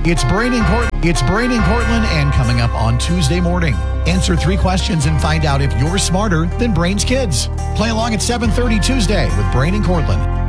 It's Brain and Cortland, and coming up on Tuesday morning. Answer 3 questions and find out if you're smarter than Brain's kids. Play along at 7:30 Tuesday with Brain and Cortland.